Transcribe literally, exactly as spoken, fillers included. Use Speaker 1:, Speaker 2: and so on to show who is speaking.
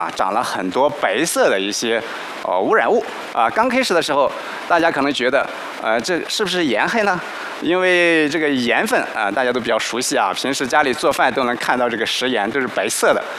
Speaker 1: 啊，长了很多白色的一些呃污染物啊。刚开始的时候，大家可能觉得，呃，这是不是盐害呢？因为这个盐分啊，大家都比较熟悉啊，平时家里做饭都能看到这个食盐都是白色的